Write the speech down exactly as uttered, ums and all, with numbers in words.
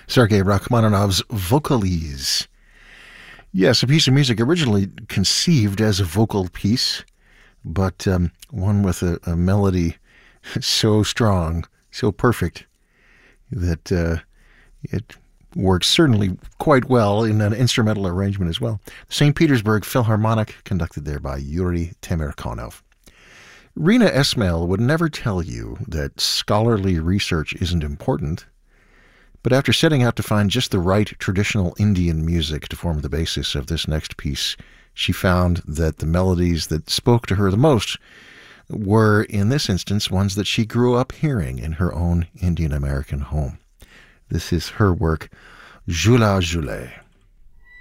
Sergei Rachmaninoff's Vocalise. Yes, a piece of music originally conceived as a vocal piece, but um, one with a, a melody so strong, so perfect, that uh, it works certainly quite well in an instrumental arrangement as well. Saint Petersburg Philharmonic, conducted there by Yuri Temirkanov. Rina Esmail would never tell you that scholarly research isn't important, but after setting out to find just the right traditional Indian music to form the basis of this next piece, she found that the melodies that spoke to her the most were, in this instance, ones that she grew up hearing in her own Indian American home. This is her work, Jula Jule.